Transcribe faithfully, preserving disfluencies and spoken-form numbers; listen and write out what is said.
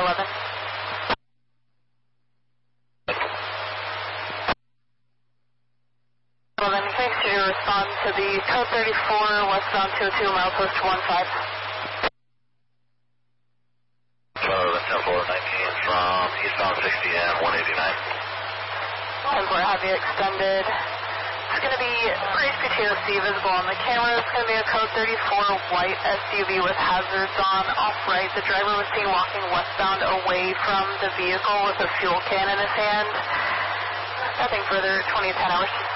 eleven. eleven, thanks to your respond to the code thirty-four, westbound two oh two, milepost one five. Charlie, ten four nineteen from eastbound sixty and one eighty-nine. ten four, have you extended. It's going to be Grace P T O C visible on the camera. It's going to be a code thirty-four white S U V with hazards on. Off right, the driver was seen walking westbound away from the vehicle with a fuel can in his hand. Nothing further, twenty ten hours.